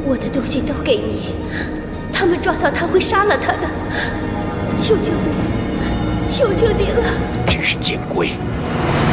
我的东西都给你，他们抓到他会杀了他的，求求你，求求你了！ 真是见鬼！